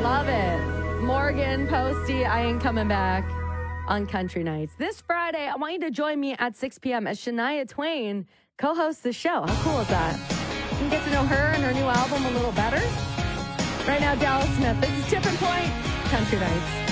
Love it. Morgan Posty, I ain't coming back on Country Nights. This Friday, I want you to join me at 6 p.m. as Shania Twain co-hosts the show. How cool is that? You can get to know her and her new album a little better. Right now, Dallas Smith. This is Tipping Point Country Nights.